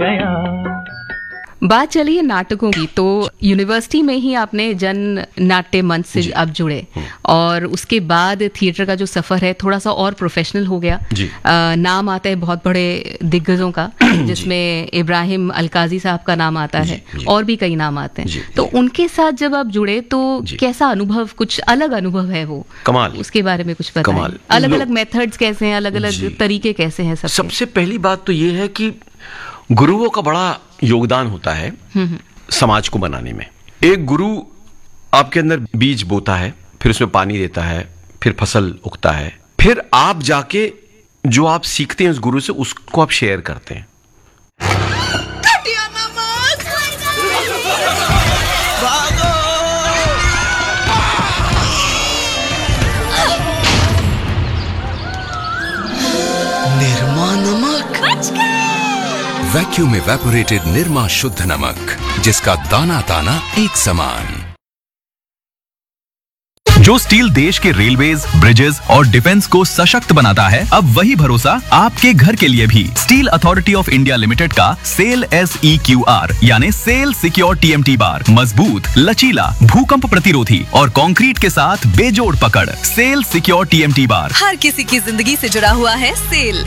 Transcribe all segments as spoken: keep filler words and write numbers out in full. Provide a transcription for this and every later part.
गया। बात चली है नाटकों की, तो यूनिवर्सिटी में ही आपने जन नाट्य मंच से अब जुड़े और उसके बाद थिएटर का जो सफर है थोड़ा सा और प्रोफेशनल हो गया। आ, नाम आता है बहुत बड़े दिग्गजों का, जिसमें इब्राहिम अलकाजी साहब का नाम आता है और भी कई नाम आते हैं। तो उनके साथ जब आप जुड़े तो कैसा अनुभव, कुछ अलग अनुभव है वो? कमाल। उसके बारे में कुछ बताएं। अलग अलग मेथड्स कैसे हैं, अलग अलग तरीके कैसे हैं? सबसे पहली बात तो ये है कि गुरुओं का बड़ा योगदान होता है समाज को बनाने में। एक गुरु आपके अंदर बीज बोता है, फिर उसमें पानी देता है, फिर फसल उगता है, फिर आप जाके जो आप सीखते हैं उस गुरु से उसको आप शेयर करते हैं। निर्मा नमक, वैक्यूम इवेपोरेटेड निर्मा शुद्ध नमक, जिसका दाना दाना एक समान। जो स्टील देश के रेलवेज, ब्रिजेस और डिफेंस को सशक्त बनाता है, अब वही भरोसा आपके घर के लिए भी। Steel authority of India limited का cell S E Q R यानी cell secure T M T bar मजबूत, लचीला, भूकंप प्रतिरोधी और कंक्रीट के साथ बेजोड़ पकड़। Cell secure T M T bar हर किसी की जिंदगी से जुड़ा हुआ है। सेल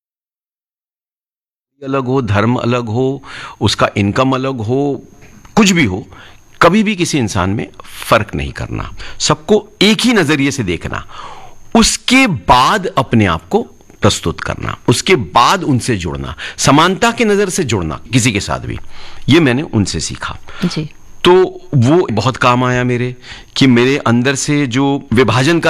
अलग हो, धर्म अलग हो, उसका इनकम अलग हो, कुछ भी हो, कभी भी किसी इंसान में फर्क नहीं करना, सबको एक ही नजरिए से देखना, उसके बाद अपने आप को प्रस्तुत करना, उसके बाद उनसे जुड़ना, समानता की नजर से जुड़ना किसी के साथ भी, ये मैंने उनसे सीखा जी। तो वो बहुत काम आया मेरे, कि मेरे अंदर से जो विभाजन का